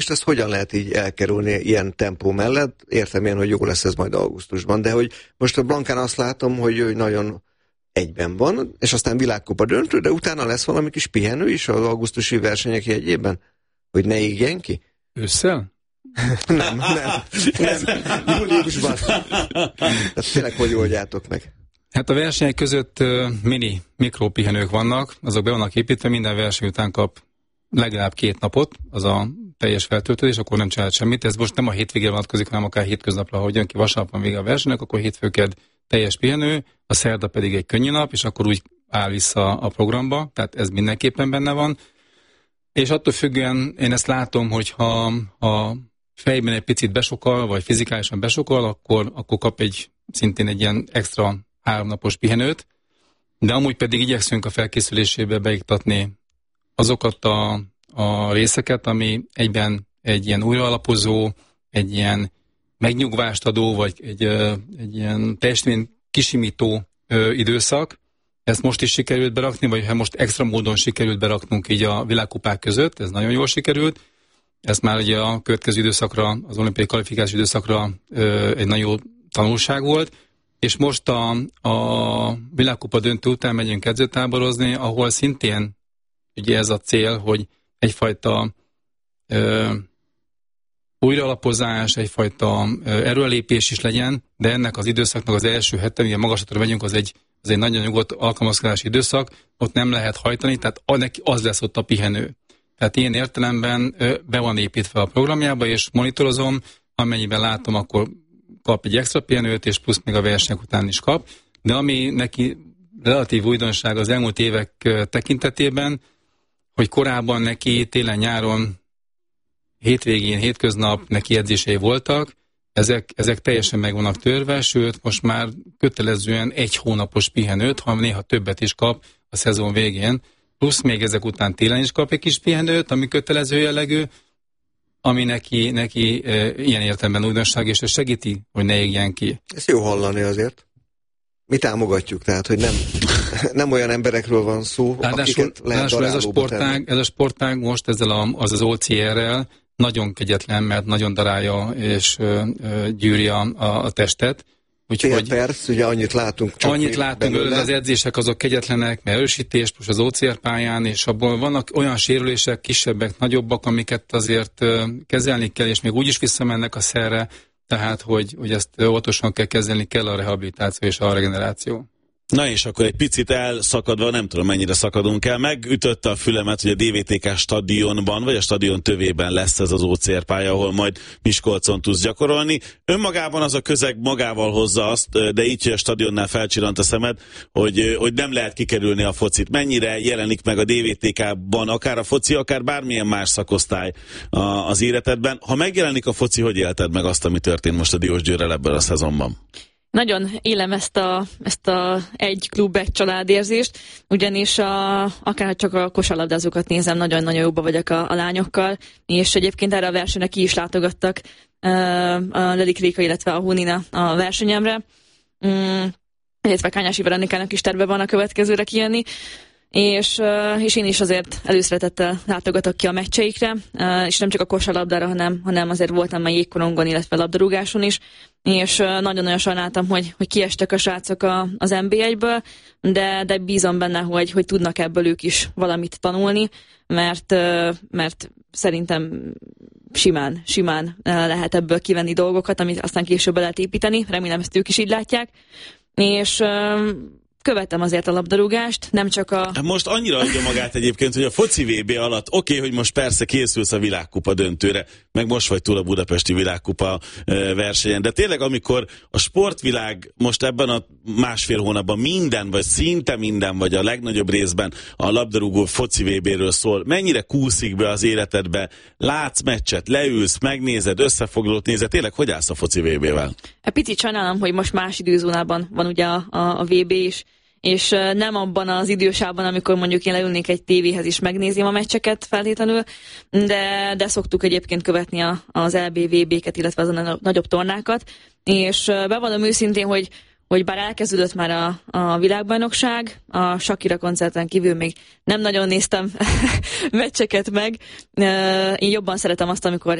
ezt hogyan lehet így elkerülni ilyen tempó mellett? Értem én, hogy jó lesz ez majd augusztusban, de hogy most a Blancán azt látom, hogy nagyon egyben van, és aztán világkupa döntő, de utána lesz valami kis pihenő is az augusztusi versenyek jegyében? Hogy ne égjen ki? Ősszel? Nem. Júliusban. Tehát tényleg hogy oldjátok meg? Hát a versenyek között mikropihenők vannak, azok be vannak építve, minden verseny után kap legalább 2 napot, az a teljes feltöltődés, akkor nem csinál semmit. Ez most nem a hétvégére vonatkozik, hanem akár hétköznapra, hogy jön ki vasárnap van vége a versenynek, akkor hétfőked teljes pihenő, a szerda pedig egy könnyű nap, és akkor úgy áll vissza a programba, tehát ez mindenképpen benne van. És attól függően én ezt látom, hogyha a fejben egy picit besokal, vagy fizikálisan besokal, akkor kap szintén egy ilyen extra 3 napos pihenőt, de amúgy pedig igyekszünk a felkészülésébe beiktatni azokat a részeket, ami egyben egy ilyen újraalapozó, egy ilyen megnyugvást adó, vagy egy ilyen teljesen kisimító időszak. Ezt most is sikerült berakni, vagy ha most extra módon sikerült beraknunk így a világkupák között, ez nagyon jól sikerült. Ez már ugye a következő időszakra, az olimpiai kvalifikációs időszakra egy nagyon jó tanulság volt, és most a világkupa döntő után megyünk edzőtáborozni, ahol szintén ugye ez a cél, hogy egyfajta újraalapozás, egyfajta erőlépés is legyen, de ennek az időszaknak az első hete, ugye magaslatra megyünk, az egy nagyon nyugodt alkalmazkodási időszak, ott nem lehet hajtani, tehát az lesz ott a pihenő. Tehát ilyen értelemben be van építve a programjába, és monitorozom, amennyiben látom, akkor kap egy extra pihenőt, és plusz még a versenyek után is kap. De ami neki relatív újdonság az elmúlt évek tekintetében, hogy korábban neki télen-nyáron, hétvégén, hétköznap neki edzései voltak, ezek teljesen meg vannak törve, sőt, most már kötelezően 1 hónapos pihenőt, ha néha többet is kap a szezon végén, plusz még ezek után télen is kap egy kis pihenőt, ami kötelező jellegű, ami neki ilyen értelemben újdonság, és ez segíti, hogy ne égjen ki. Ez jó hallani azért. Mi támogatjuk, tehát, hogy nem olyan emberekről van szó, akiket lehet darálóba tenni. Ez a sportág most ezzel az OCR-rel nagyon kegyetlen, mert nagyon darálja és gyűri a testet. Úgyhogy perc, ugye annyit látunk. Annyit látunk belőle, az edzések azok kegyetlenek, mert erősítés, most az OCR pályán, és abból vannak olyan sérülések, kisebbek, nagyobbak, amiket azért kezelni kell, és még úgy is visszamennek a szerre, tehát, hogy ezt óvatosan kell kezelni, kell a rehabilitáció és a regeneráció. Na és akkor egy picit elszakadva, nem tudom mennyire szakadunk el, megütötte a fülemet, hogy a DVTK stadionban, vagy a stadion tövében lesz ez az OCR pálya, ahol majd Miskolcon tudsz gyakorolni. Önmagában az a közeg magával hozza azt, de így, hogy a stadionnál felcsillant a szemed, hogy nem lehet kikerülni a focit. Mennyire jelenik meg a DVTK-ban, akár a foci, akár bármilyen más szakosztály az életedben. Ha megjelenik a foci, hogy élted meg azt, ami történt most a Diósgyőrrel ebben a szezonban? Nagyon élem ezt a egy klub, egy család érzést, ugyanis akár csak a kosárlabdázókat nézem, nagyon-nagyon jóba vagyok a lányokkal, és egyébként erre a versenyre ki is látogattak a Ledik Réka, illetve a Hunina a versenyemre, illetve Kányási Veronikának is terve van a következőre kijönni, és én is azért előszeretettel látogatok ki a meccseikre, és nem csak a kosárlabdára, hanem azért voltam már jégkorongon, illetve labdarúgáson is, és nagyon-nagyon sajnáltam, hogy kiestek a srácok az NB1-ből, de bízom benne, hogy tudnak ebből ők is valamit tanulni, mert szerintem simán lehet ebből kivenni dolgokat, amit aztán később lehet építeni, remélem ezt ők is így látják, és követem azért a labdarúgást, nem csak a... Most annyira adja magát egyébként, hogy a foci VB alatt oké, hogy most persze készülsz a világkupa döntőre, meg most vagy túl a budapesti világkupa versenyen, de tényleg amikor a sportvilág most ebben a 1,5 hónapban minden, vagy szinte minden, vagy a legnagyobb részben a labdarúgó foci VB-ről szól, mennyire kúszik be az életedbe, látsz meccset, leülsz, megnézed, összefoglalót nézed, tényleg hogy állsz a foci VB-vel? Picit sajnálom, hogy most más időzónában van ugye a VB is, és nem abban az idősában, amikor mondjuk én leülnék egy tévéhez is megnézni a meccseket feltétlenül, de szoktuk egyébként követni az LB VB-ket, illetve az a nagyobb tornákat, és bevallom őszintén, hogy bár elkezdődött már a világbajnokság, a Shakira koncerten kívül még nem nagyon néztem meccseket meg. Én jobban szeretem azt, amikor